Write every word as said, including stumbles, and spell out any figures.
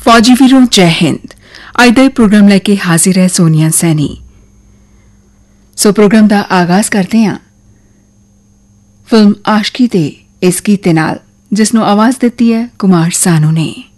फौजी वीरों जय हिंद। ਅੱਜ ਦਾ ਪ੍ਰੋਗਰਾਮ ਲੈ ਕੇ ਹਾਜ਼ਰ ਹੈ ਸੋਨੀਆ ਸੈਣੀ। ਸੋ ਪ੍ਰੋਗਰਾਮ ਦਾ ਆਗਾਜ਼ ਕਰਦੇ ਹਾਂ ਫਿਲਮ ਆਸ਼ਕੀ ਦੇ ਇਸ ਗੀਤ ਨਾਲ, ਜਿਸ ਨੂੰ ਆਵਾਜ਼ ਦਿੱਤੀ ਹੈ ਕੁਮਾਰ ਸਾਨੂ ਨੇ।